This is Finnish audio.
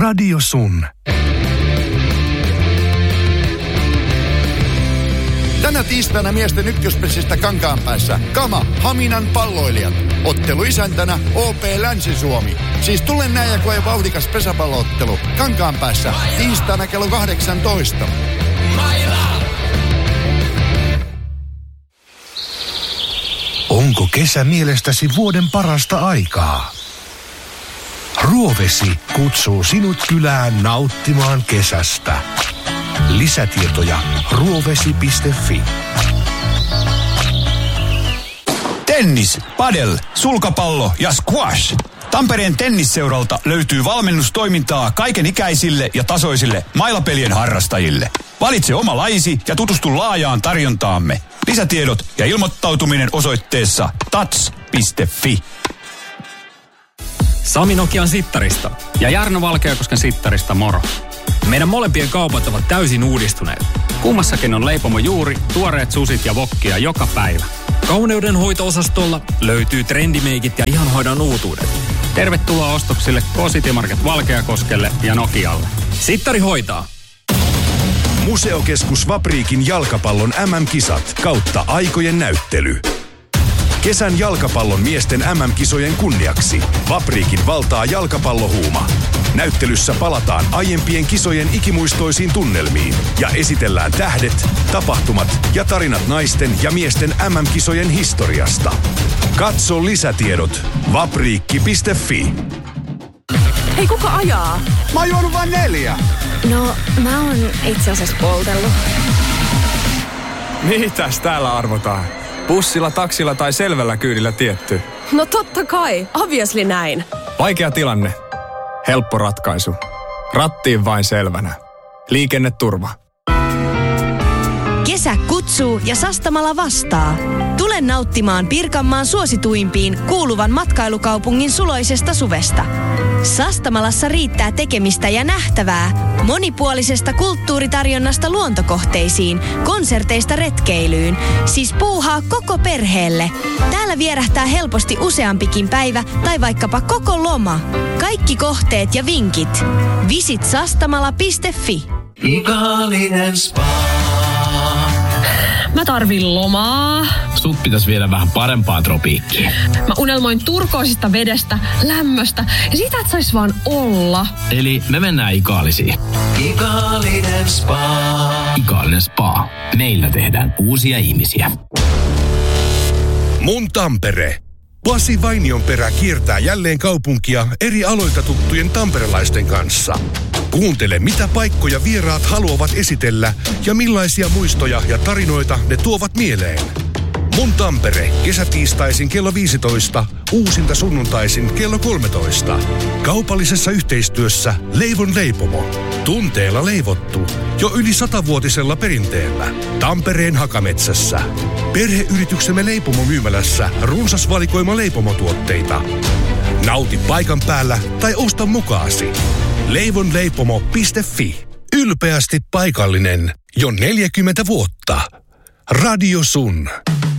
Radio Sun. Tänä tiistaina miesten ykköspesistä Kankaanpäässä Kama, Haminan palloilijat. Ottelu isäntänä OP Länsi-Suomi. Siis tule näin ja koe vauhdikas pesäpalloottelu Kankaanpäässä tiistaina kello 18. Onko kesä mielestäsi vuoden parasta aikaa? Ruovesi kutsuu sinut kylään nauttimaan kesästä. Lisätietoja ruovesi.fi. Tennis, padel, sulkapallo ja squash. Tampereen tennisseuralta löytyy valmennustoimintaa kaikenikäisille ja tasoisille mailapelien harrastajille. Valitse oma lajisi ja tutustu laajaan tarjontaamme. Lisätiedot ja ilmoittautuminen osoitteessa tats.fi. Sami Nokian sittarista ja Jarno Valkeakosken sittarista moro. Meidän molempien kaupat ovat täysin uudistuneet. Kummassakin on leipomo juuri, tuoreet susit ja wokkia joka päivä. Kauneuden hoito-osastolla löytyy trendimeikit ja ihanhoidon uutuudet. Tervetuloa ostoksille K-City Market Valkeakoskelle ja Nokialle. Sittari hoitaa. Museokeskus Vapriikin jalkapallon MM-kisat kautta aikojen näyttely. Kesän jalkapallon miesten MM-kisojen kunniaksi Vapriikin valtaa jalkapallohuuma. Näyttelyssä palataan aiempien kisojen ikimuistoisiin tunnelmiin ja esitellään tähdet, tapahtumat ja tarinat naisten ja miesten MM-kisojen historiasta. Katso lisätiedot vapriikki.fi. Hei, kuka ajaa? Mä oon juonut vain 4. No, mä oon itse asiassa poltellut. Mitäs täällä arvotaan? Bussilla, taksilla tai selvällä kyydillä tietty? No totta kai, obviously näin. Vaikea tilanne. Helppo ratkaisu. Rattiin vain selvänä. Liikenneturva. Kesä kutsuu ja Sastamala vastaa. Tule nauttimaan Pirkanmaan suosituimpiin kuuluvan matkailukaupungin suloisesta suvesta. Sastamalassa riittää tekemistä ja nähtävää. Monipuolisesta kulttuuritarjonnasta luontokohteisiin, konserteista retkeilyyn. Siis puuhaa koko perheelle. Täällä vierähtää helposti useampikin päivä tai vaikkapa koko loma. Kaikki kohteet ja vinkit. Visit sastamala.fi. Ikaalinen spa. Mä tarvin lomaa. Sut pitäis viedä vähän parempaan tropiikkiin. Mä unelmoin turkoisista vedestä, lämmöstä ja siitä, että sais vaan olla. Eli me mennään Ikaalisiin. Ikaalinen spa. Ikaalinen spa. Meillä tehdään uusia ihmisiä. Mun Tampere. Pasi Vainionperä kiertää jälleen kaupunkia eri aloilta tuttujen tamperelaisten kanssa. Kuuntele, mitä paikkoja vieraat haluavat esitellä ja millaisia muistoja ja tarinoita ne tuovat mieleen. Mun Tampere, kesätiistaisin kello 15, uusinta sunnuntaisin kello 13. Kaupallisessa yhteistyössä Leivon leipomo. Tunteella leivottu, jo yli 100-vuotisella perinteellä. Tampereen Hakametsässä. Perheyrityksemme leipomomyymälässä runsas valikoima leipomotuotteita. Nauti paikan päällä tai osta mukaasi. Leivonleipomo.fi. Ylpeästi paikallinen jo 40 vuotta. Radio Sun.